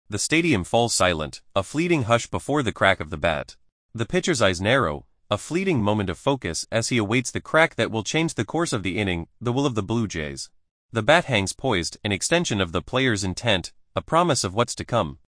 The stadium falls silent, a fleeting hush before the crack of the bat. The pitcher's eyes narrow, a fleeting moment of focus as he awaits the crack that will change the course of the inning, the will of the Blue Jays. The bat hangs poised, an extension of the player's intent, a promise of what's to come.